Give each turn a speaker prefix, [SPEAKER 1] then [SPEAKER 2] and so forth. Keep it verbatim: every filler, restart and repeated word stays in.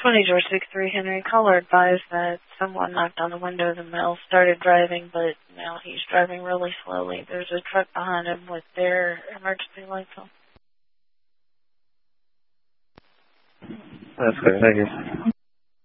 [SPEAKER 1] twenty George sixty-three Henry. Caller advised that someone knocked on the window of the mill, started driving, but now he's driving really slowly. There's a truck behind him with their emergency lights on.
[SPEAKER 2] That's clear. Thank you.